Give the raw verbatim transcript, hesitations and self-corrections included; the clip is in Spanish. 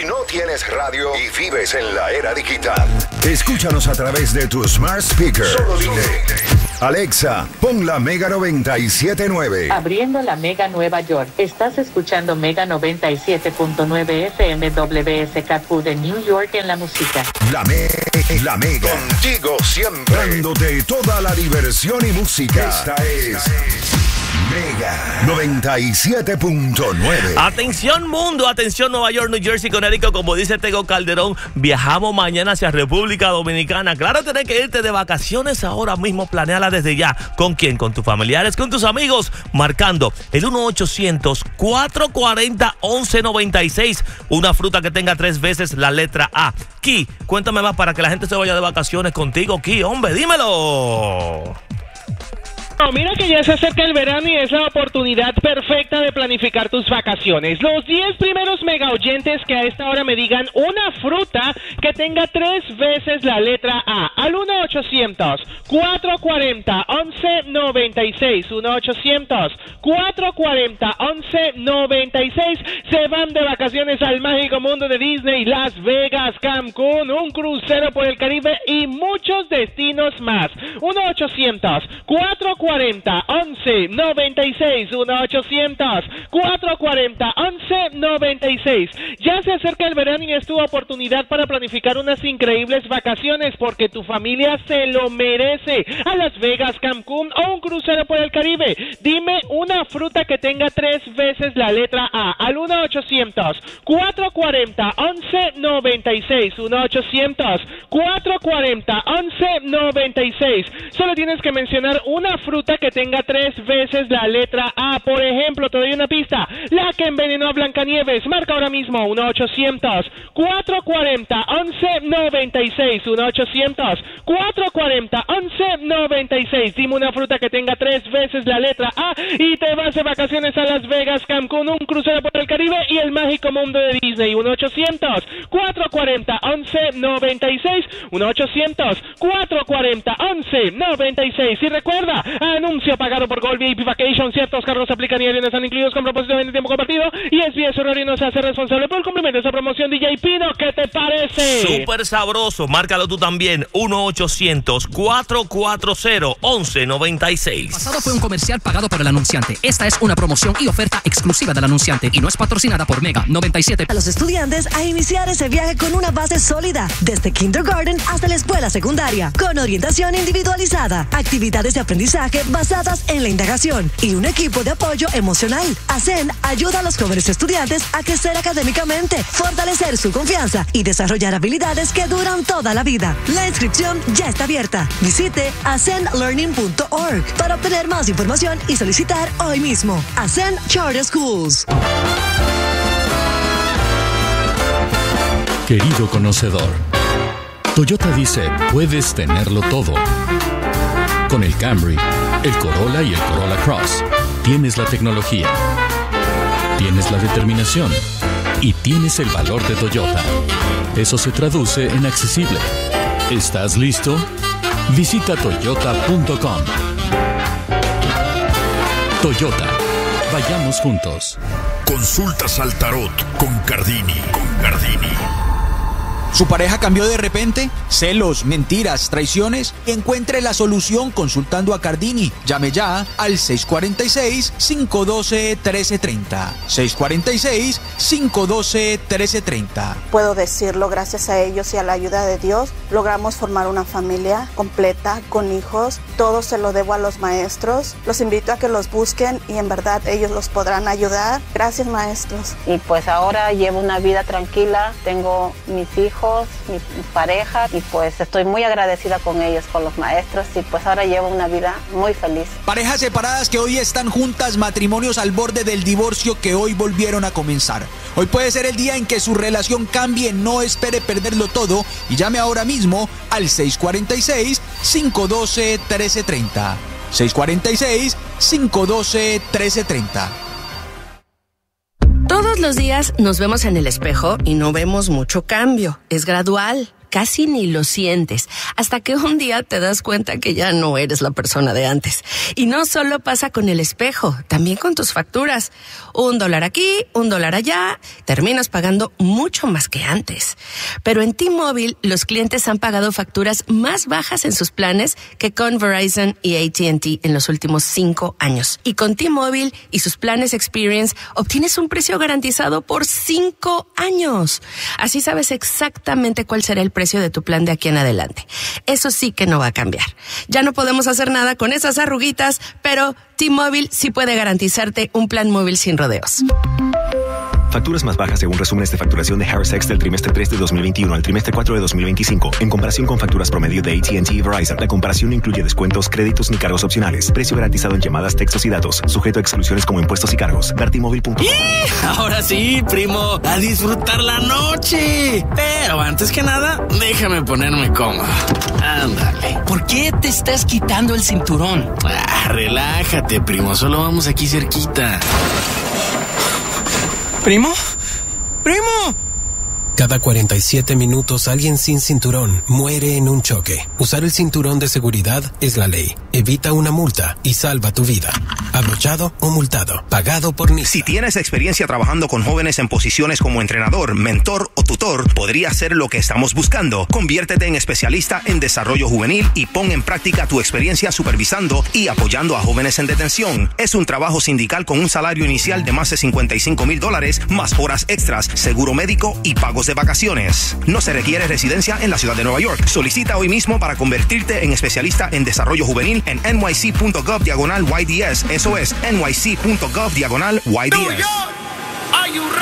Si no tienes radio y vives en la era digital, escúchanos a través de tu smart speaker. Solo dile: Alexa, pon la Mega noventa y siete punto nueve. Abriendo la Mega Nueva York. Estás escuchando Mega noventa y siete punto nueve F M W S K Q de New York en la música. La, me la Mega. Contigo siempre. Dándote toda la diversión y música. Esta es Mega noventa y siete punto nueve. Atención mundo, atención Nueva York, New Jersey, Connecticut. Como dice Tego Calderón, viajamos mañana hacia República Dominicana. Claro, tenés que irte de vacaciones ahora mismo. Planéala desde ya. ¿Con quién? Con tus familiares, con tus amigos. Marcando el uno ochocientos, cuatro cuarenta, once noventa y seis. Una fruta que tenga tres veces la letra A. Ki, cuéntame más para que la gente se vaya de vacaciones contigo. Ki, hombre, dímelo. No, mira que ya se acerca el verano y es la oportunidad perfecta de planificar tus vacaciones. Los diez primeros mega oyentes que a esta hora me digan una fruta que tenga tres veces la letra A al uno ochocientos, cuatro cuarenta, once noventa y seis, uno ochocientos, cuatro cuarenta, once noventa y seis, se van de vacaciones al mágico mundo de Disney, Las Vegas, Cancún, un crucero por el Caribe y muchos destinos más. uno ochocientos, cuatro cuarenta, once noventa y seis, uno ochocientos, cuatro cuarenta, once noventa y seis. Ya se acerca el verano y es tu oportunidad para planificar unas increíbles vacaciones porque tu familia se lo merece. A Las Vegas, Cancún o un crucero por el Caribe. Dime una fruta que tenga tres veces la letra A al uno ochocientos, cuatro cuarenta, once noventa y seis, uno ochocientos, cuatro cuarenta, once noventa y seis. Solo tienes que mencionar una fruta que tenga tres veces la letra A. Por ejemplo, te doy una pista: la que envenenó a Blancanieves. Marca ahora mismo uno ochocientos, cuatro cuarenta, once noventa y seis, uno ochocientos, cuatro cuarenta, once noventa y seis. Dime una fruta que tenga tres veces la letra A y te vas de vacaciones a Las Vegas, Cancún, un crucero por el Caribe y el mágico mundo de Disney. uno ochocientos, cuatro cuarenta, once noventa y seis, uno ochocientos, cuatro cuarenta, once noventa y seis. Y recuerda, anuncio pagado por Gold V I P Vacation. Ciertos carros aplican y aviones están incluidos con propósito de tiempo compartido y S B S horario no se hace responsable por el cumplimiento de esa promoción. D J Pino, ¿qué te parece? Súper sabroso, márcalo tú también. uno ochocientos, cuatro cuarenta, once noventa y seis. Pasado fue un comercial pagado por el anunciante. Esta es una promoción y oferta exclusiva del anunciante y no es patrocinada por Mega noventa y siete. A los estudiantes a iniciar ese viaje con una base sólida, desde kindergarten hasta la escuela secundaria, con orientación individualizada, actividades de aprendizaje basadas en la indagación y un equipo de apoyo emocional. ASCEN ayuda a los jóvenes estudiantes a crecer académicamente, fortalecer su confianza y desarrollar habilidades que duran toda la vida. La inscripción ya está abierta. Visite ascend learning punto org para obtener más información y solicitar hoy mismo. ASCEN Charter Schools. Querido conocedor, Toyota dice, puedes tenerlo todo. Con el Camry, el Corolla y el Corolla Cross, tienes la tecnología, tienes la determinación y tienes el valor de Toyota. Eso se traduce en accesible. ¿Estás listo? Visita toyota punto com. Toyota, vayamos juntos. Consultas al tarot con Cardini. Con Cardini. ¿Su pareja cambió de repente? ¿Celos, mentiras, traiciones? Encuentre la solución consultando a Cardini. Llame ya al seis cuatro seis, cinco uno dos, uno tres tres cero. seis cuatro seis, cinco uno dos, uno tres tres cero. Puedo decirlo, gracias a ellos y a la ayuda de Dios, logramos formar una familia completa, con hijos. Todo se lo debo a los maestros. Los invito a que los busquen y en verdad ellos los podrán ayudar. Gracias, maestros. Y pues ahora llevo una vida tranquila, tengo mis hijos, mi pareja y pues estoy muy agradecida con ellos, con los maestros y pues ahora llevo una vida muy feliz. Parejas separadas que hoy están juntas, matrimonios al borde del divorcio que hoy volvieron a comenzar. Hoy puede ser el día en que su relación cambie, no espere perderlo todo y llame ahora mismo al seis cuatro seis, cinco uno dos, uno tres tres cero. seis cuatro seis, cinco uno dos, uno tres tres cero. Todos los días nos vemos en el espejo y no vemos mucho cambio. Es gradual. casi ni lo sientes, hasta que un día te das cuenta que ya no eres la persona de antes. Y no solo pasa con el espejo, también con tus facturas. Un dólar aquí, un dólar allá, terminas pagando mucho más que antes. Pero en T-Mobile, los clientes han pagado facturas más bajas en sus planes que con Verizon y A T and T en los últimos cinco años. Y con T-Mobile y sus planes Experience, obtienes un precio garantizado por cinco años. Así sabes exactamente cuál será el precio de tu plan de aquí en adelante. Eso sí que no va a cambiar. Ya no podemos hacer nada con esas arruguitas, pero T-Mobile sí puede garantizarte un plan móvil sin rodeos. Facturas más bajas según resúmenes de facturación de Harris X del trimestre tres de dos mil veintiuno al trimestre cuatro de dos mil veinticinco. En comparación con facturas promedio de A T and T y Verizon, la comparación no incluye descuentos, créditos ni cargos opcionales. Precio garantizado en llamadas, textos y datos. Sujeto a exclusiones como impuestos y cargos. Ver T Mobile punto com. Ahora sí, primo, a disfrutar la noche. Pero antes que nada, déjame ponerme cómodo. Ándale. ¿Por qué te estás quitando el cinturón? Ah, relájate, primo. Solo vamos aquí cerquita. ¿Primo? ¡Primo! Cada cuarenta y siete minutos alguien sin cinturón muere en un choque. Usar el cinturón de seguridad es la ley. Evita una multa y salva tu vida. Abrochado o multado. Pagado por Nissan. Si tienes experiencia trabajando con jóvenes en posiciones como entrenador, mentor o tutor, podría ser lo que estamos buscando. Conviértete en especialista en desarrollo juvenil y pon en práctica tu experiencia supervisando y apoyando a jóvenes en detención. Es un trabajo sindical con un salario inicial de más de cincuenta y cinco mil dólares, más horas extras, seguro médico y pagos de vacaciones. No se requiere residencia en la ciudad de Nueva York. Solicita hoy mismo para convertirte en especialista en desarrollo juvenil en N Y C punto gov diagonal Y D S. Eso es N Y C punto gov diagonal Y D S.